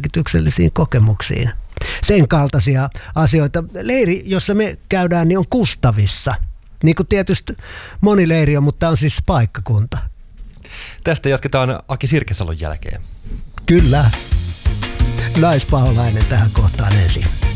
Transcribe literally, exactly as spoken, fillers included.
merkityksellisiin kokemuksiin. Sen kaltaisia asioita. Leiri, jossa me käydään, niin on Kustavissa. Niin kuin tietysti moni leiri on, mutta tämä on siis paikkakunta. Tästä jatketaan Aki Sirkesalon jälkeen. Kyllä. Naispaholainen tähän kohtaan ensin.